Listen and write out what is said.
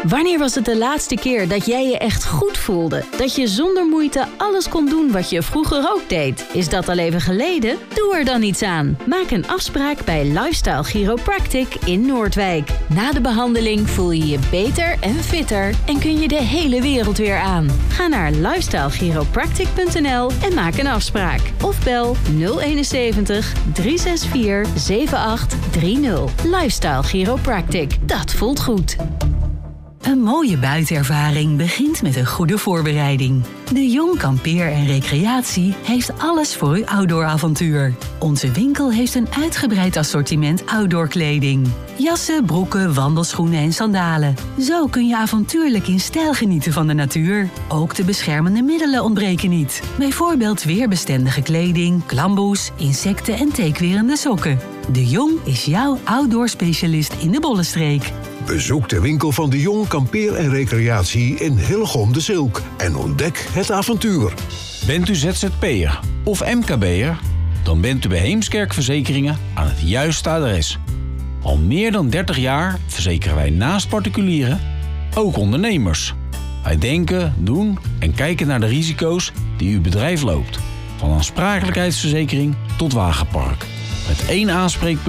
Wanneer was het de laatste keer dat jij je echt goed voelde? Dat je zonder moeite alles kon doen wat je vroeger ook deed? Is dat al even geleden? Doe er dan iets aan. Maak een afspraak bij Lifestyle Chiropractic in Noordwijk. Na de behandeling voel je je beter en fitter en kun je de hele wereld weer aan. Ga naar lifestylechiropractic.nl en maak een afspraak. Of bel 071 364 7830. Lifestyle Chiropractic. Dat voelt goed. Een mooie buitenervaring begint met een goede voorbereiding. De Jong Kampeer en Recreatie heeft alles voor uw outdooravontuur. Onze winkel heeft een uitgebreid assortiment outdoorkleding. Jassen, broeken, wandelschoenen en sandalen. Zo kun je avontuurlijk in stijl genieten van de natuur. Ook de beschermende middelen ontbreken niet. Bijvoorbeeld weerbestendige kleding, klamboes, insecten en teekwerende sokken. De Jong is jouw outdoor specialist in de Bollenstreek. Bezoek de winkel van De Jong Kampeer en Recreatie in Hillegom de Zilk en ontdek het avontuur. Bent u ZZP'er of MKB'er? Dan bent u bij Heemskerk Verzekeringen aan het juiste adres. Al meer dan 30 jaar verzekeren wij naast particulieren ook ondernemers. Wij denken, doen en kijken naar de risico's die uw bedrijf loopt. Van aansprakelijkheidsverzekering tot wagenpark. Met één aanspreekpunt